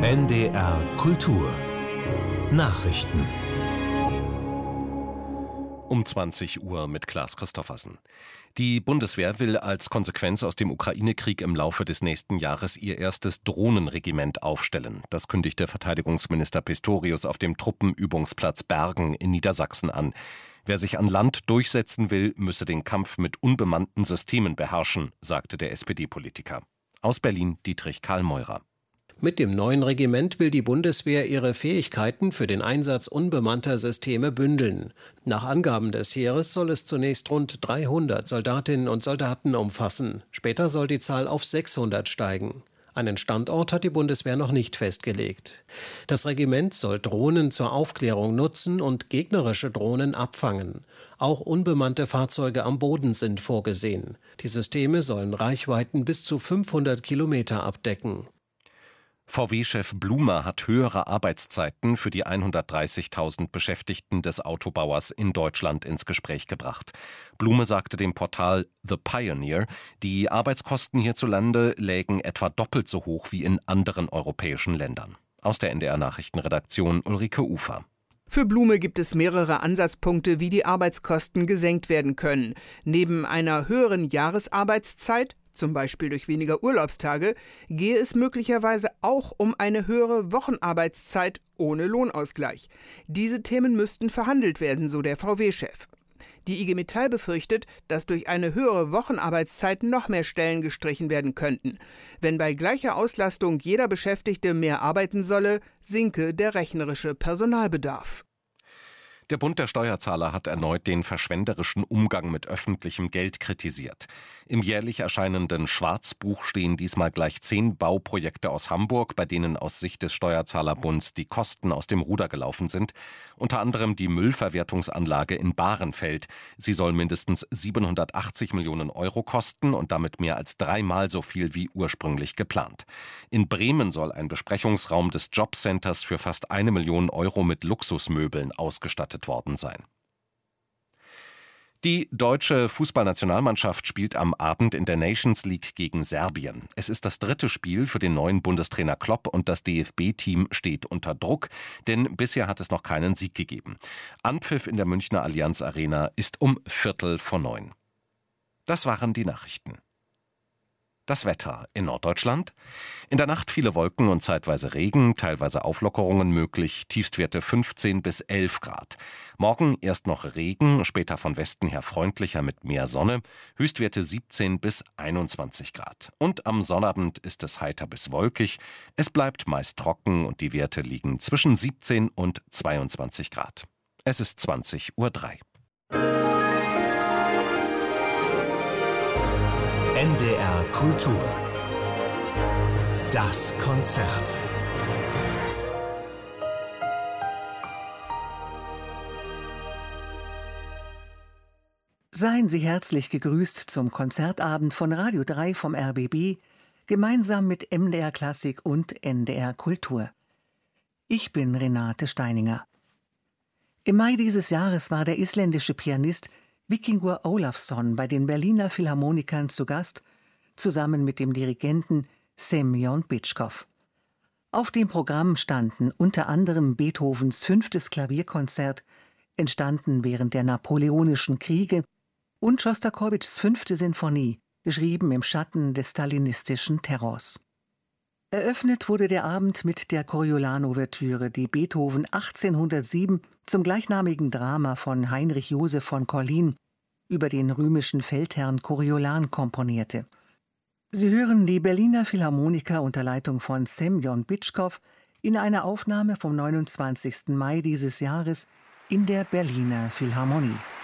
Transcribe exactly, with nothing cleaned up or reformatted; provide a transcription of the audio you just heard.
N D R Kultur Nachrichten Um zwanzig Uhr mit Klaas Christoffersen. Die Bundeswehr will als Konsequenz aus dem Ukraine-Krieg im Laufe des nächsten Jahres ihr erstes Drohnenregiment aufstellen. Das kündigte Verteidigungsminister Pistorius auf dem Truppenübungsplatz Bergen in Niedersachsen an. Wer sich an Land durchsetzen will, müsse den Kampf mit unbemannten Systemen beherrschen, sagte der S P D-Politiker. Aus Berlin Dietrich Karl Meurer. Mit dem neuen Regiment will die Bundeswehr ihre Fähigkeiten für den Einsatz unbemannter Systeme bündeln. Nach Angaben des Heeres soll es zunächst rund dreihundert Soldatinnen und Soldaten umfassen. Später soll die Zahl auf sechshundert steigen. Einen Standort hat die Bundeswehr noch nicht festgelegt. Das Regiment soll Drohnen zur Aufklärung nutzen und gegnerische Drohnen abfangen. Auch unbemannte Fahrzeuge am Boden sind vorgesehen. Die Systeme sollen Reichweiten bis zu fünfhundert Kilometer abdecken. V W-Chef Blumer hat höhere Arbeitszeiten für die hundertdreißigtausend Beschäftigten des Autobauers in Deutschland ins Gespräch gebracht. Blume sagte dem Portal The Pioneer, die Arbeitskosten hierzulande lägen etwa doppelt so hoch wie in anderen europäischen Ländern. Aus der N D R-Nachrichtenredaktion Ulrike Ufer. Für Blume gibt es mehrere Ansatzpunkte, wie die Arbeitskosten gesenkt werden können. Neben einer höheren Jahresarbeitszeit, zum Beispiel durch weniger Urlaubstage, gehe es möglicherweise auch um eine höhere Wochenarbeitszeit ohne Lohnausgleich. Diese Themen müssten verhandelt werden, so der V W-Chef. Die I G Metall befürchtet, dass durch eine höhere Wochenarbeitszeit noch mehr Stellen gestrichen werden könnten. Wenn bei gleicher Auslastung jeder Beschäftigte mehr arbeiten solle, sinke der rechnerische Personalbedarf. Der Bund der Steuerzahler hat erneut den verschwenderischen Umgang mit öffentlichem Geld kritisiert. Im jährlich erscheinenden Schwarzbuch stehen diesmal gleich zehn Bauprojekte aus Hamburg, bei denen aus Sicht des Steuerzahlerbunds die Kosten aus dem Ruder gelaufen sind. Unter anderem die Müllverwertungsanlage in Bahrenfeld. Sie soll mindestens siebenhundertachtzig Millionen Euro kosten und damit mehr als dreimal so viel wie ursprünglich geplant. In Bremen soll ein Besprechungsraum des Jobcenters für fast eine Million Euro mit Luxusmöbeln ausgestattet worden sein. Die deutsche Fußballnationalmannschaft spielt am Abend in der Nations League gegen Serbien. Es ist das dritte Spiel für den neuen Bundestrainer Klopp und das D F B-Team steht unter Druck, denn bisher hat es noch keinen Sieg gegeben. Anpfiff in der Münchner Allianz Arena ist um Viertel vor neun. Das waren die Nachrichten. Das Wetter in Norddeutschland. In der Nacht viele Wolken und zeitweise Regen, teilweise Auflockerungen möglich, Tiefstwerte fünfzehn bis elf Grad. Morgen erst noch Regen, später von Westen her freundlicher mit mehr Sonne, Höchstwerte siebzehn bis einundzwanzig Grad. Und am Sonnabend ist es heiter bis wolkig, es bleibt meist trocken und die Werte liegen zwischen siebzehn und zweiundzwanzig Grad. Es ist zwanzig Uhr drei. N D R Kultur Das Konzert. Seien Sie herzlich gegrüßt zum Konzertabend von Radio drei vom R B B, gemeinsam mit M D R Klassik und N D R Kultur. Ich bin Renate Steininger. Im Mai dieses Jahres war der isländische Pianist Víkingur Ólafsson bei den Berliner Philharmonikern zu Gast, zusammen mit dem Dirigenten Semjon Bitschkov. Auf dem Programm standen unter anderem Beethovens fünftes Klavierkonzert, entstanden während der Napoleonischen Kriege, und Schostakowitschs fünfte Sinfonie, geschrieben im Schatten des stalinistischen Terrors. Eröffnet wurde der Abend mit der Coriolan-Ouvertüre, die Beethoven achtzehnhundertsieben zum gleichnamigen Drama von Heinrich Joseph von Collin über den römischen Feldherrn Coriolan komponierte. Sie hören die Berliner Philharmoniker unter Leitung von Semjon Bitschkov in einer Aufnahme vom neunundzwanzigsten Mai dieses Jahres in der Berliner Philharmonie.